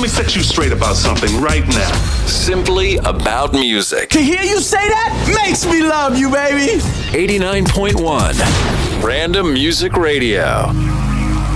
Let me set you straight about something right now. Simply about music. To hear you say that makes me love you, baby. 89.1 Random Music Radio.